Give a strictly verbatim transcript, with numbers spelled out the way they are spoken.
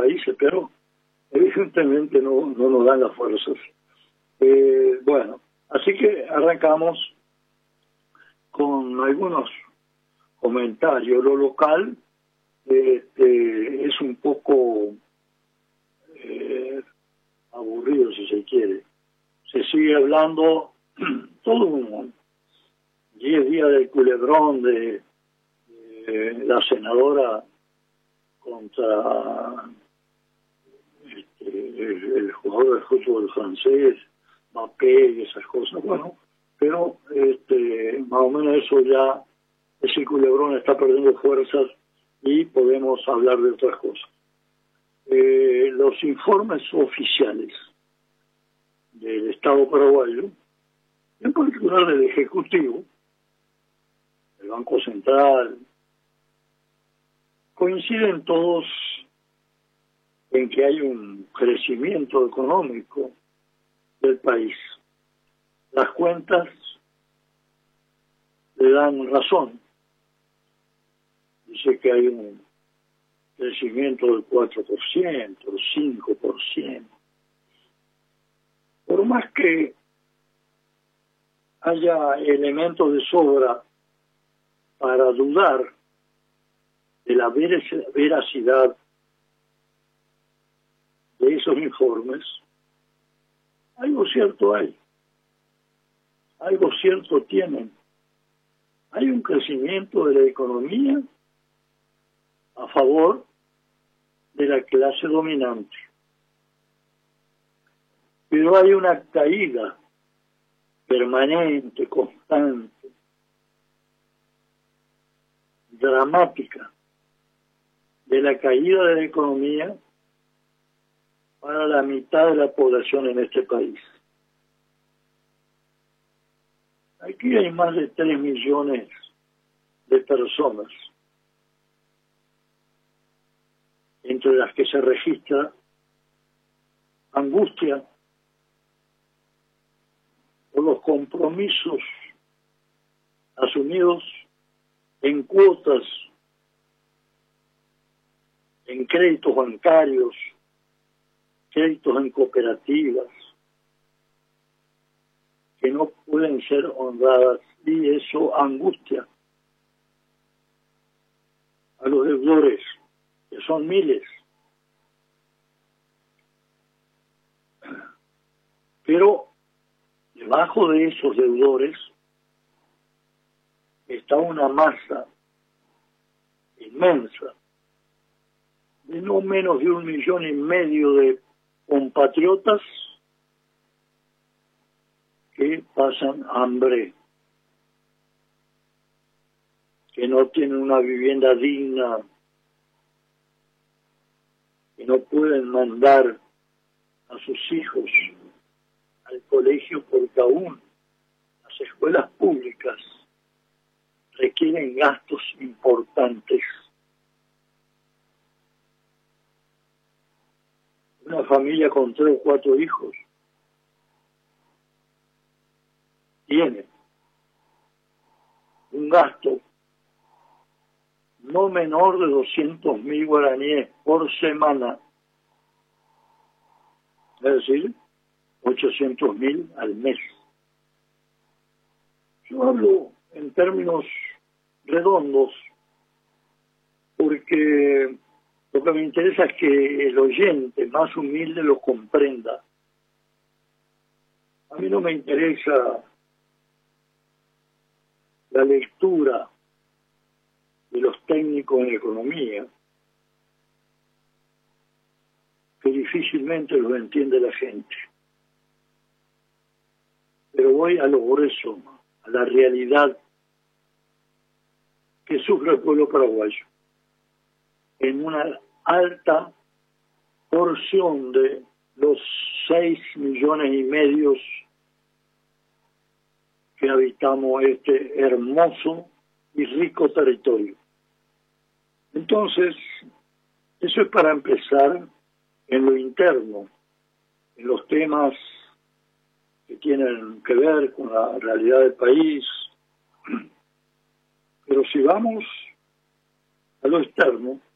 países, pero evidentemente no, no nos dan las fuerzas. Eh, bueno, así que arrancamos con algunos comentarios. Lo local este, es un poco eh, aburrido, si se quiere. Se sigue hablando todo un diez días del culebrón de, de la senadora contra este, el, el jugador de fútbol francés, Mbappé y esas cosas. Bueno, pero este, más o menos eso ya, ese culebrón está perdiendo fuerzas y podemos hablar de otras cosas. Eh, los informes oficiales del Estado paraguayo, en particular del Ejecutivo, el Banco Central, coinciden todos en que hay un crecimiento económico del país. Las cuentas le dan razón. Dice que hay un crecimiento del cuatro por ciento, cinco por ciento. Por más que haya elementos de sobra para dudar de la veracidad de esos informes, algo cierto hay. Algo cierto tienen. Hay un crecimiento de la economía a favor de la clase dominante. Pero hay una caída permanente, constante, dramática, de la caída de la economía para la mitad de la población en este país. Aquí hay más de tres millones de personas, entre las que se registra angustia por los compromisos asumidos en cuotas, en créditos bancarios, créditos en cooperativas, que no pueden ser honradas, y eso angustia a los deudores, que son miles. Pero debajo de esos deudores está una masa inmensa de no menos de un millón y medio de compatriotas que pasan hambre, que no tienen una vivienda digna, que no pueden mandar a sus hijos al colegio porque aún las escuelas públicas requieren gastos importantes. Una familia con tres o cuatro hijos tiene un gasto no menor de doscientos mil guaraníes por semana, es decir, ochocientos mil al mes. Yo hablo en términos redondos porque lo que me interesa es que el oyente más humilde lo comprenda. A mí no me interesa la lectura de los técnicos en economía, que difícilmente lo entiende la gente. Pero voy a lo grueso, a la realidad que sufre el pueblo paraguayo, en una alta porción de los seis millones y medio que habitamos este hermoso y rico territorio. Entonces, eso es para empezar en lo interno, en los temas que tienen que ver con la realidad del país. Pero si vamos a lo externo,